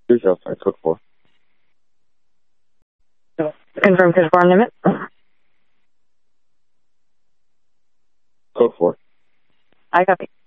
Sorry, Cook 4. Confirm Cook 4 on limit. Cook 4. I copy.